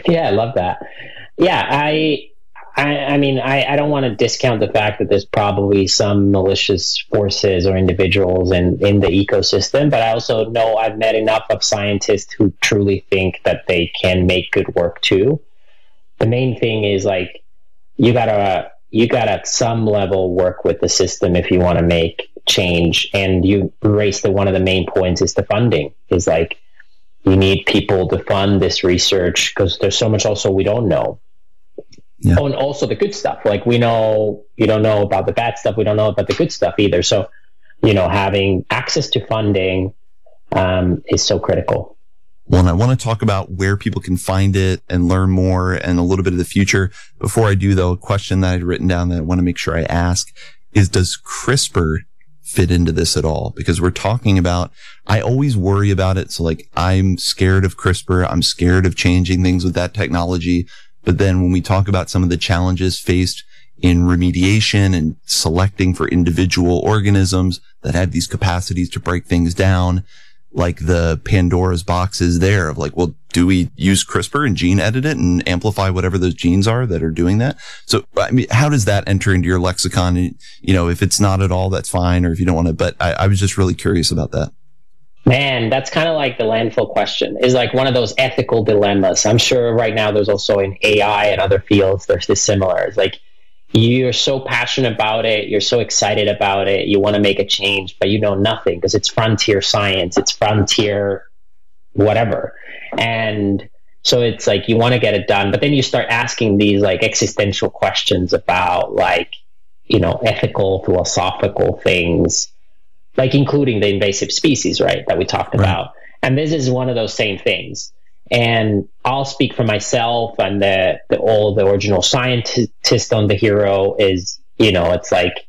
Yeah, I love that. Yeah, I mean, I don't want to discount the fact that there's probably some malicious forces or individuals in the ecosystem, but I also know I've met enough of scientists who truly think that they can make good work too. The main thing is like, you gotta at some level work with the system if you want to make change. And you raised that one of the main points is the funding. Is like, you need people to fund this research because there's so much also we don't know. Yeah. Oh, and also the good stuff. Like, we know, you don't know about the bad stuff. We don't know about the good stuff either. So, having access to funding is so critical. Well, and I want to talk about where people can find it and learn more and a little bit of the future. Before I do, though, a question that I'd written down that I want to make sure I ask is, does CRISPR fit into this at all? Because we're talking about, I always worry about it. So like, I'm scared of CRISPR. I'm scared of changing things with that technology. But then when we talk about some of the challenges faced in remediation and selecting for individual organisms that have these capacities to break things down, like the Pandora's boxes there of like, well, do we use CRISPR and gene edit it and amplify whatever those genes are that are doing that? So, I mean, how does that enter into your lexicon? If it's not at all, that's fine. Or if you don't want to, but I was just really curious about that. Man, that's kind of like the landfill question, is like one of those ethical dilemmas. I'm sure right now there's also in AI and other fields, there's this similar. It's like, you're so passionate about it, you're so excited about it, you want to make a change, but you know nothing because it's frontier science, it's frontier whatever. And so it's like, you want to get it done, but then you start asking these like existential questions about like, ethical, philosophical things, like including the invasive species, right, that we talked about. And this is one of those same things. And I'll speak for myself, and the original scientist on the Hero is, it's like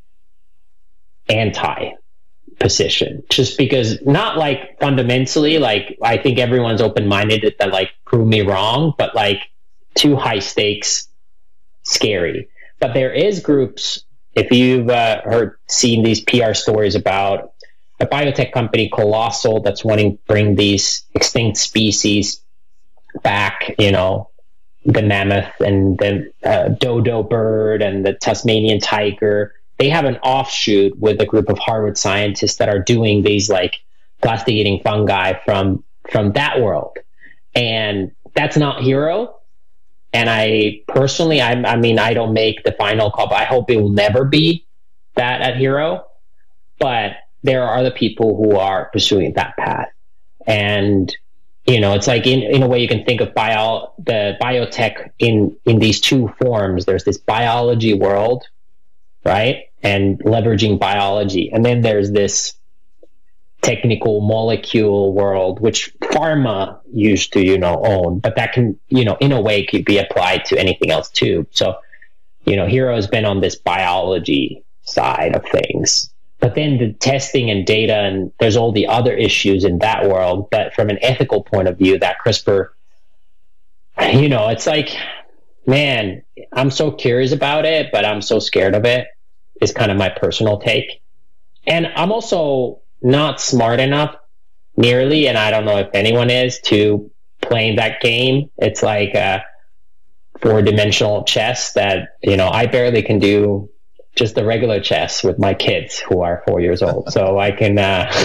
anti-position, just because, not like fundamentally, like I think everyone's open-minded that like prove me wrong, but like too high stakes, scary. But there is groups, if you've seen these PR stories about a biotech company, Colossal, that's wanting to bring these extinct species back, the mammoth and the dodo bird and the Tasmanian tiger. They have an offshoot with a group of Harvard scientists that are doing these like plastic eating fungi from that world. And that's not Hero. And I personally, I mean, I don't make the final call, but I hope it will never be that at Hero. But there are other people who are pursuing that path. And, it's like in a way you can think of the biotech in these two forms. There's this biology world, right? And leveraging biology. And then there's this technical molecule world, which pharma used to, own, but that can, in a way could be applied to anything else too. So, Hero has been on this biology side of things. But then the testing and data, and there's all the other issues in that world. But from an ethical point of view, that CRISPR, it's like, man, I'm so curious about it, but I'm so scared of it, is kind of my personal take. And I'm also not smart enough nearly, and I don't know if anyone is, to playing that game. It's like a 4-dimensional chess that, I barely can do just the regular chess with my kids who are 4 years old. So I can,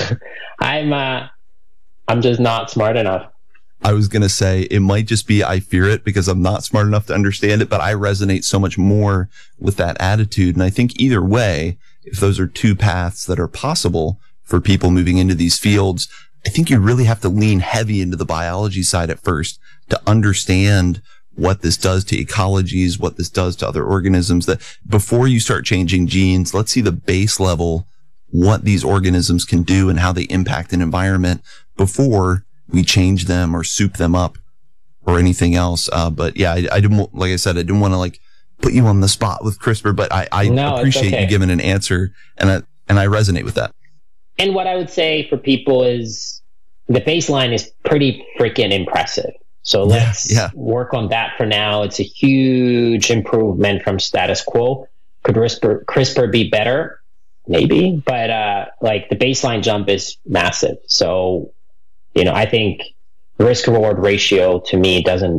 I'm just not smart enough. I was going to say, it might just be I fear it because I'm not smart enough to understand it, but I resonate so much more with that attitude. And I think either way, if those are two paths that are possible for people moving into these fields, I think you really have to lean heavy into the biology side at first to understand what this does to ecologies, what this does to other organisms, that before you start changing genes, let's see the base level, what these organisms can do and how they impact an environment before we change them or soup them up or anything else. But yeah, I didn't, like I said, I didn't want to like put you on the spot with CRISPR, but I appreciate you giving an answer, and I resonate with that. And what I would say for people is the baseline is pretty freaking impressive. So let's work on that for now. It's a huge improvement from status quo. Could CRISPR be better? Maybe, but like the baseline jump is massive. So, I think risk reward ratio to me doesn't